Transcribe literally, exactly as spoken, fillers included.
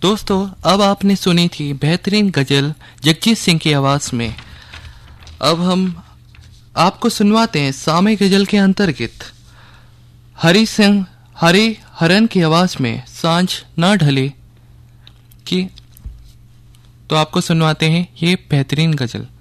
दोस्तों, अब आपने सुनी थी बेहतरीन गजल जगजीत सिंह की आवाज में। अब हम आपको सुनवाते हैं सामे गजल के अंतर्गत हरि सिंह हरि हरन की आवाज में सांझ ना ढले की। तो आपको सुनवाते हैं ये बेहतरीन गजल।